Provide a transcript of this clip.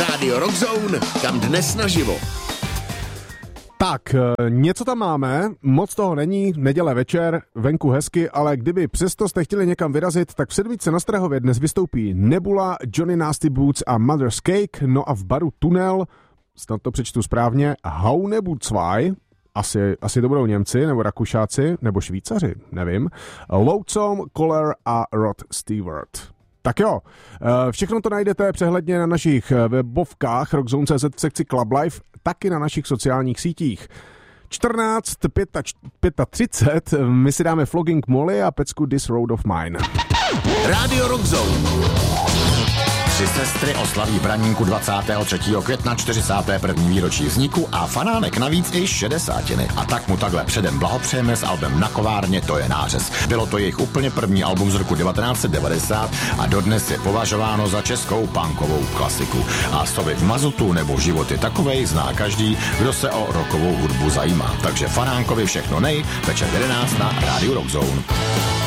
Rádio Rockzone, kam dnes naživo. Tak, něco tam máme, moc toho není, neděle večer, venku hezky, ale kdyby přesto jste chtěli někam vyrazit, tak v Sedmičce na Strahově dnes vystoupí Nebula, Johnny Nasty Boots a Mother's Cake, no a v baru Tunel, snad to přečtu správně, Haunebu 2, asi to budou Němci, nebo Rakušáci, nebo Švýcaři, nevím, Lonesome, Collar a Rod Stewart. Tak jo, všechno to najdete přehledně na našich webovkách Rockzone.cz v sekci Club Life, taky na našich sociálních sítích. 14:35, my si dáme Flogging Molly a pecku This Road of Mine. Rádio Rockzone. Tři sestry oslaví Braníku 23. května 41. výročí vzniku a Fanánek navíc i 60. A tak mu takhle předem blahopřejeme s albem Na kovárně, to je nářez. Bylo to jejich úplně první album z roku 1990 a dodnes je považováno za českou punkovou klasiku. A slovy v mazutu nebo život je takovej zná každý, kdo se o rockovou hudbu zajímá. Takže Fanánkovi všechno nej, večer 11 na Rádiu Rockzone.